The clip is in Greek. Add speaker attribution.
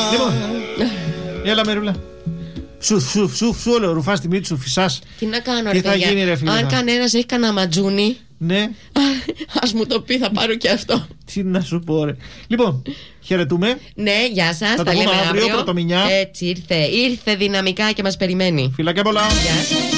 Speaker 1: Λοιπόν, έλα Μερούλα. Σου όλο ρουφάς τη μύτη σου, φυσάς.
Speaker 2: Τι να κάνω,
Speaker 1: Τι θα γίνει, ρε φίλε?
Speaker 2: Αν κανένας έχει κανένα ματζούνι,
Speaker 1: ναι,
Speaker 2: ας μου το πει, θα πάρω και αυτό.
Speaker 1: τι να σου πω, ρε. Λοιπόν, χαιρετούμε.
Speaker 2: Ναι, γεια σας.
Speaker 1: Θα το πούμε αύριο, πρωτομηνιά.
Speaker 2: Έτσι ήρθε δυναμικά και μας περιμένει.
Speaker 1: Φιλάκια πολλά.
Speaker 2: Γεια σας.